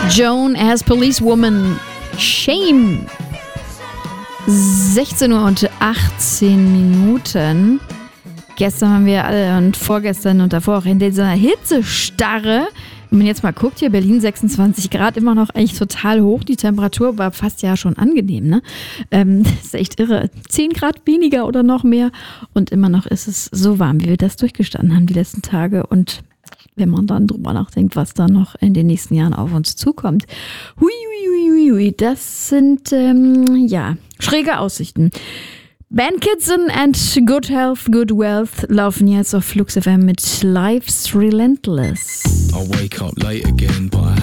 Joan as Policewoman. Shame. 16 Uhr und 18 Minuten. Gestern waren wir alle und vorgestern und davor auch in dieser Hitzestarre. Wenn man jetzt mal guckt, hier Berlin 26 Grad, immer noch eigentlich total hoch. Die Temperatur war fast ja schon angenehm, ne? Das ist echt irre. 10 Grad weniger oder noch mehr. Und immer noch ist es so warm, wie wir das durchgestanden haben die letzten Tage. Und wenn man dann drüber nachdenkt, was da noch in den nächsten Jahren auf uns zukommt. Hui, hui, hui, hui. Das sind, schräge Aussichten. Bandkitzen and Good Health, Good Wealth laufen jetzt auf Flux FM mit Life's Relentless. I wake up late again, but I